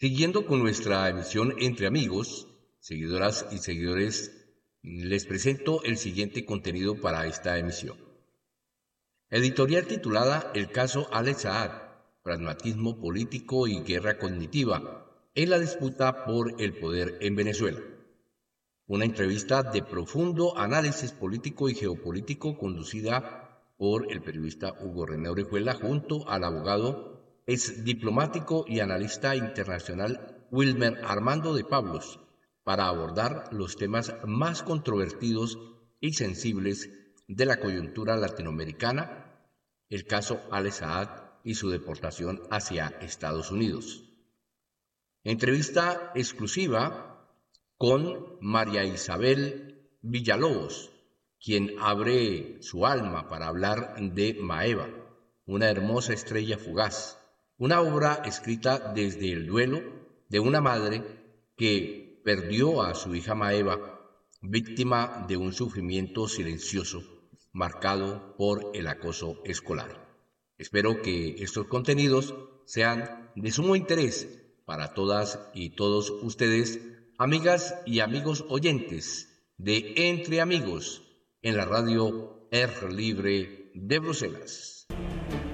Siguiendo con nuestra emisión Entre Amigos, seguidoras y seguidores, les presento el siguiente contenido para esta emisión. Editorial titulada El caso Alex Saad, pragmatismo político y guerra cognitiva en la disputa por el poder en Venezuela. Una entrevista de profundo análisis político y geopolítico conducida por el periodista Hugo René Orejuela junto al abogado, ex diplomático y analista internacional Wilmer Armando de Pablos para abordar los temas más controvertidos y sensibles de la coyuntura latinoamericana, el caso Alex Saad y su deportación hacia Estados Unidos. Entrevista exclusiva con María Isabel Villalobos, quien abre su alma para hablar de Maeva, una hermosa estrella fugaz, una obra escrita desde el duelo de una madre que perdió a su hija Maeva, víctima de un sufrimiento silencioso marcado por el acoso escolar. Espero que estos contenidos sean de sumo interés para todas y todos ustedes, amigas y amigos oyentes de Entre Amigos, en la radio R Libre de Bruselas.